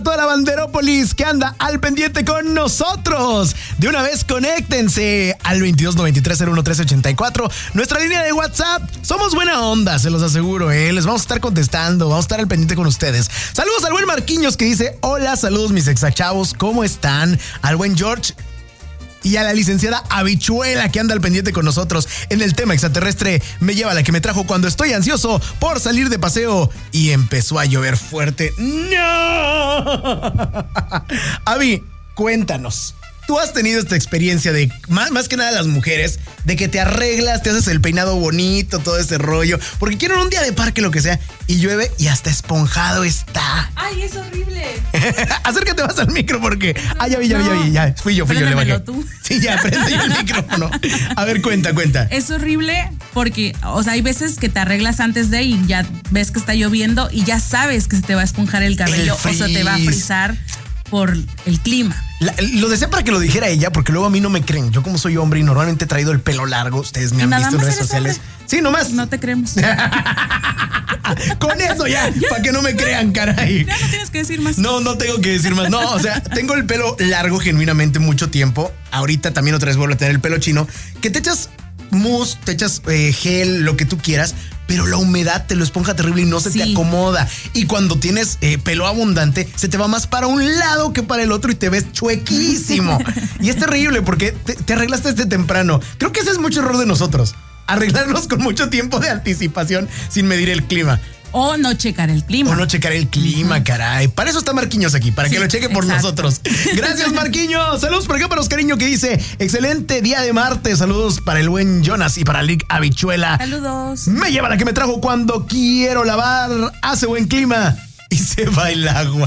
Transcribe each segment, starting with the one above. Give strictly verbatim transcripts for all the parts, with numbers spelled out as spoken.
Toda la Banderópolis que anda al pendiente con nosotros. De una vez conéctense al veintidós noventa y tres cero uno trece ochenta y cuatro, nuestra línea de WhatsApp. Somos buena onda, se los aseguro, ¿eh? Les vamos a estar contestando, vamos a estar al pendiente con ustedes. Saludos al buen Marquinhos que dice: hola, saludos mis exachavos, ¿cómo están? Al buen George y a la licenciada Habichuela que anda al pendiente con nosotros en el tema extraterrestre. Me lleva la que me trajo cuando estoy ansioso por salir de paseo y empezó a llover fuerte. ¡No! Abby, cuéntanos. Tú has tenido esta experiencia de, más, más que nada las mujeres, de que te arreglas, te haces el peinado bonito, todo ese rollo, porque quieren un día de parque, lo que sea, y llueve y hasta esponjado está. ¡Ay, es horrible! Acércate más al micro porque... Ah, ya vi, ya vi, ya vi, ya. Fui yo, fui yo, le bajé. Tú. Sí, ya, prende yo el micrófono. A ver, cuenta, cuenta. Es horrible porque, o sea, hay veces que te arreglas antes de y ya ves que está lloviendo y ya sabes que se te va a esponjar el cabello El o se te va a frizar por el clima. La, lo decía para que lo dijera ella, porque luego a mí no me creen. Yo como soy hombre y normalmente he traído el pelo largo, ustedes me han visto en redes sociales. Hombre. Sí, nomás. No te creemos. Con eso ya, ¿Ya? Para que no me crean, caray. Ya no tienes que decir más. No, no tengo que decir más. No, o sea, tengo el pelo largo genuinamente mucho tiempo. Ahorita también otra vez vuelvo a tener el pelo chino. Que te echas mousse, te echas eh, gel, lo que tú quieras, pero la humedad te lo esponja terrible y no se sí. te acomoda. Y cuando tienes eh, pelo abundante, se te va más para un lado que para el otro y te ves chuequísimo. Y es terrible porque te, te arreglaste desde temprano. Creo que ese es mucho error de nosotros. Arreglarnos con mucho tiempo de anticipación sin medir el clima. O no checar el clima. O no checar el clima, uh-huh. caray. Para eso está Marquinhos aquí, para sí, que lo cheque por exacto. nosotros. Gracias, Marquinhos. Saludos por acá para Oscariño que dice: excelente día de martes. Saludos para el buen Jonas y para Lick Habichuela. Saludos. Me lleva la que me trajo cuando quiero lavar. Hace buen clima y se va el agua.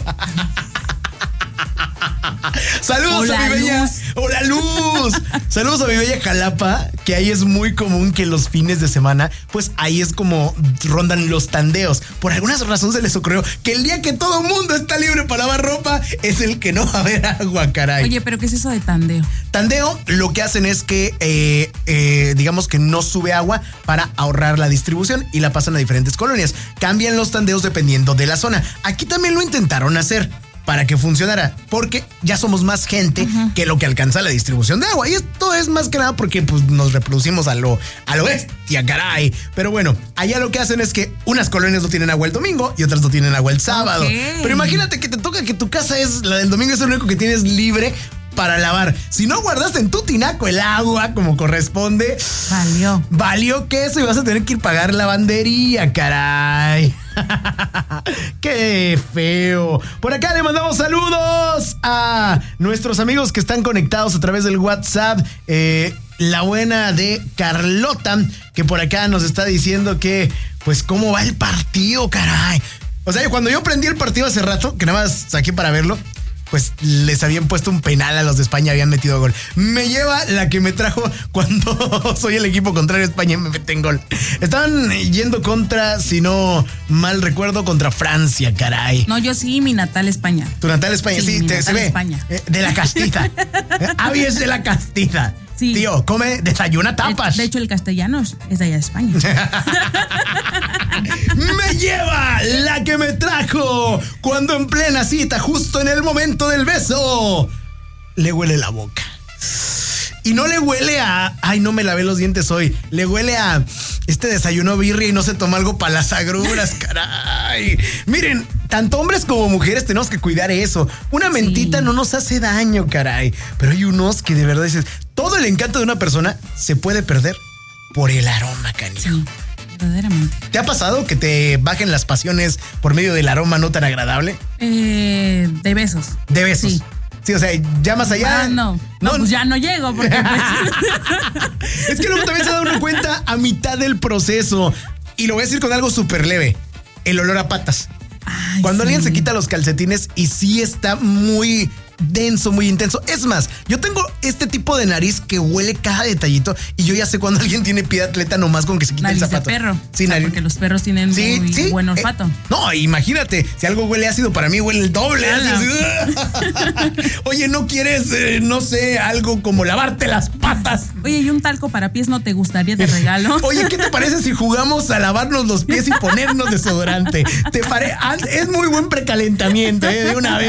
Saludos Hola, a mi bella Luz. Hola Luz. Saludos a mi bella Jalapa, que ahí es muy común que los fines de semana, pues ahí es como rondan los tandeos. Por alguna razón se les ocurrió que el día que todo mundo está libre para lavar ropa es el que no va a haber agua, caray. Oye, pero ¿qué es eso de tandeo? Tandeo, lo que hacen es que eh, eh, digamos que no sube agua para ahorrar la distribución y la pasan a diferentes colonias. Cambian los tandeos dependiendo de la zona. Aquí también lo intentaron hacer para que funcionara, porque ya somos más gente uh-huh. que lo que alcanza la distribución de agua. Y esto es más que nada porque pues, nos reproducimos a lo, a lo bestia, caray. Pero bueno, allá lo que hacen es que unas colonias no tienen agua el domingo y otras no tienen agua el sábado. Okay. Pero imagínate que te toca que tu casa es, la del domingo es el único que tienes libre para lavar. Si no guardaste en tu tinaco el agua como corresponde, valió. Valió queso y vas a tener que ir a pagar lavandería, caray. ¡Qué feo! Por acá le mandamos saludos a nuestros amigos que están conectados a través del WhatsApp. Eh, la buena de Carlota, que por acá nos está diciendo que, pues, ¿cómo va el partido, caray? O sea, cuando yo prendí el partido hace rato, que nada más saqué para verlo, pues les habían puesto un penal a los de España, habían metido gol. Me lleva la que me trajo cuando soy el equipo contrario a España y me meten gol. Estaban yendo contra, si no mal recuerdo, contra Francia, caray. No, yo sí, mi natal España. Tu natal España, sí, sí te, se ve. España. De la castiza. Avi es de la castiza. Sí. Tío, come, desayuna tapas. De, de hecho, el castellano es de allá de España. Me lleva la que me trajo cuando en plena cita, justo en el momento del beso, le huele la boca. Y no le huele a... Ay, no me lavé los dientes hoy. Le huele a... Este desayuno birria y no se toma algo para las agruras, caray. Miren, tanto hombres como mujeres tenemos que cuidar eso. Una mentita sí. no nos hace daño, caray. Pero hay unos que de verdad dices... Todo el encanto de una persona se puede perder por el aroma, canijo. Sí, verdaderamente. ¿Te ha pasado que te bajen las pasiones por medio del aroma no tan agradable? Eh, de besos. De besos. Sí. Sí, o sea, ya más allá. Ah, no. No, no, pues ya no llego porque pues... Es que luego también se da uno cuenta a mitad del proceso. Y lo voy a decir con algo súper leve. El olor a patas. Ay, Cuando sí. alguien se quita los calcetines y sí está muy denso, muy intenso. Es más, yo tengo este tipo de nariz que huele cada detallito y yo ya sé cuando alguien tiene pie de atleta nomás con que se quita nariz el zapato. De perro. Sí, o sea, nariz. Porque los perros tienen sí, muy sí. buen olfato. Eh, no, imagínate, si algo huele ácido, para mí huele el doble. Oye, ¿no quieres, eh, no sé, algo como lavarte las patas? Oye, ¿y un talco para pies no te gustaría de regalo? Oye, ¿qué te parece si jugamos a lavarnos los pies y ponernos desodorante? ¿Te pare- Es muy buen precalentamiento, ¿eh? De una vez.